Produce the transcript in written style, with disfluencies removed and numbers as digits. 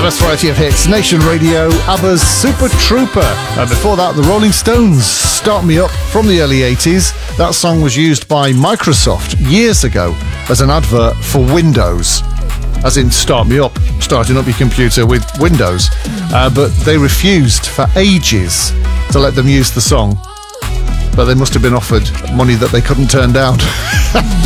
The best variety of hits. Nation Radio, ABBA's Super Trooper. And before that, the Rolling Stones, Start Me Up, from the early 80s. That song was used by Microsoft years ago as an advert for Windows. As in, start me up, starting up your computer with Windows. But they refused for ages to let them use the song. But they must have been offered money that they couldn't turn down.